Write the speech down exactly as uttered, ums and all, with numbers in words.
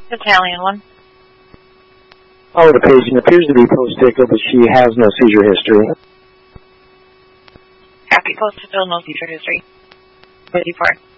Italian one. Oh, the patient appears to be post-tickle, but she has no seizure history. Happy post-tickle, no seizure history. fifty-four.